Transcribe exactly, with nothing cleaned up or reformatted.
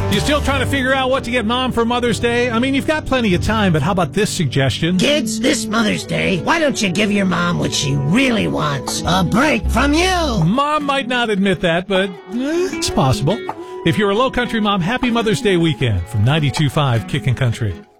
You still trying to figure out what to get Mom for Mother's Day? I mean, you've got plenty of time, but how about this suggestion? Kids, this Mother's Day, why don't you give your mom what she really wants? A break from you! Mom might not admit that, but eh, it's possible. If you're a Low Country mom, happy Mother's Day weekend from ninety-two point five Kickin' Country.